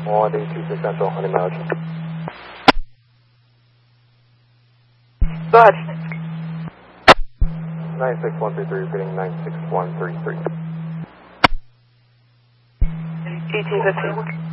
182 Central, Honey Mileage. Go ahead. 96133, repeating 96133. 1815.